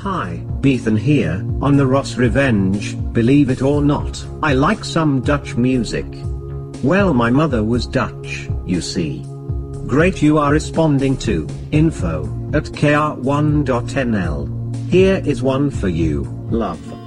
Hi, Bethan here, on the Ross Revenge, believe it or not, I like some Dutch music. Well, my mother was Dutch, you see. Great, you are responding to info@kr1.nl. Here is one for you, love.